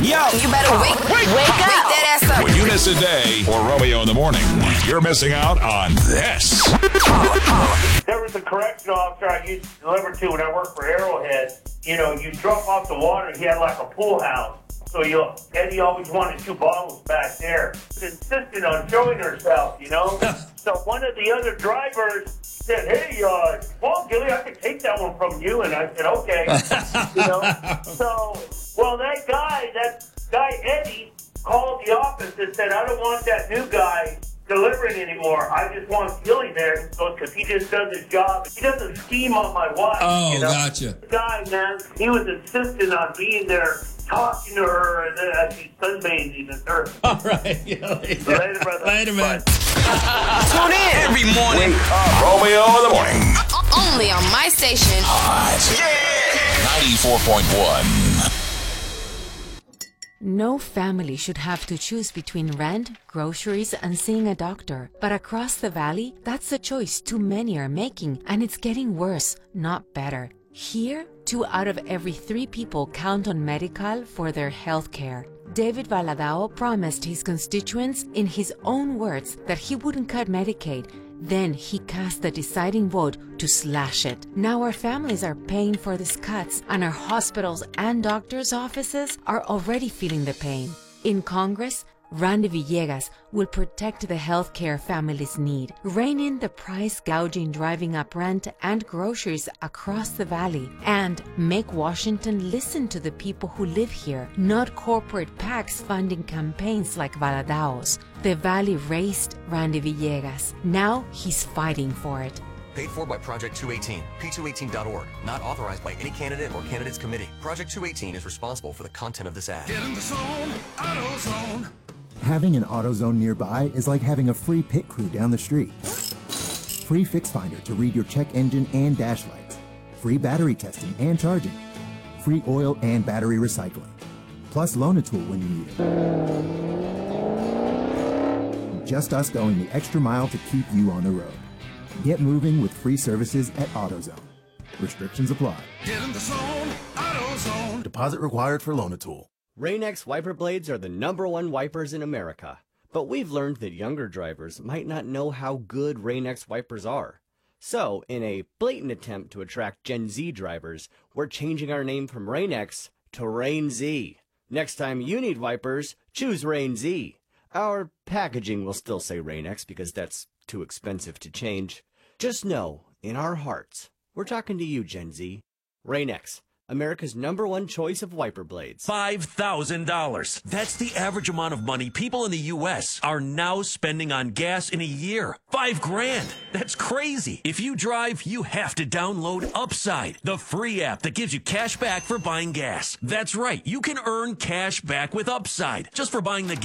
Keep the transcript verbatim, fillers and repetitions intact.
Yo, you better wake, wake, wake up. Wake that ass up. When you miss a day or Romeo in the morning, you're missing out on this. There was a correctional officer I used to deliver to when I worked for Arrowhead. You know, you drop off the water, he had like a pool house. So you, Eddie always wanted two bottles back there. She insisted on showing herself, you know. So one of the other drivers said, hey, uh, well, Gilly, I could take that one from you. And I said, okay. You know. So, well, that guy, that guy Eddie, called the office and said, I don't want that new guy delivering anymore. I just want Gilly there because he just does his job. He doesn't scheme on my wife. Oh, you know? gotcha. The guy, man, he was insistent on being there, talking to her, and then as she's sunbathing and her. All right. Yeah, later. Later, brother. Later, man. Tune in every morning. Romeo in the morning. Only on my station. Hot. Yeah. ninety-four point one. No family should have to choose between rent, groceries, and seeing a doctor. But across the valley, that's the choice too many are making, and it's getting worse, not better. Here, two out of every three people count on Medi-Cal for their health care. David Valadao promised his constituents, in his own words, that he wouldn't cut Medicaid. Then he cast the deciding vote to slash it. Now our families are paying for these cuts, and our hospitals and doctors' offices are already feeling the pain. In Congress, Randy Villegas will protect the healthcare families need, rein in the price gouging driving up rent and groceries across the valley, and make Washington listen to the people who live here, not corporate PACs funding campaigns like Valadao's. The valley raised Randy Villegas. Now he's fighting for it. Paid for by Project two eighteen, P two eighteen dot org. Not authorized by any candidate or candidates committee. Project two eighteen is responsible for the content of this ad. Get in the zone, AutoZone. Having an AutoZone nearby is like having a free pit crew down the street. Free Fix Finder to read your check engine and dash lights. Free battery testing and charging. Free oil and battery recycling. Plus Loan-A-Tool when you need it. Just us going the extra mile to keep you on the road. Get moving with free services at AutoZone. Restrictions apply. Get in the zone, AutoZone. Deposit required for Loan-A-Tool. Rain-X wiper blades are the number one wipers in America. But we've learned that younger drivers might not know how good Rain-X wipers are. So, in a blatant attempt to attract Gen Z drivers, we're changing our name from Rain-X to Rain-Z. Next time you need wipers, choose Rain-Z. Our packaging will still say Rain-X because that's too expensive to change. Just know, in our hearts, we're talking to you, Gen Z. Rain-X, America's number one choice of wiper blades. five thousand dollars. That's the average amount of money people in the U S are now spending on gas in a year. Five grand. That's crazy. If you drive, you have to download Upside, the free app that gives you cash back for buying gas. That's right. You can earn cash back with Upside just for buying the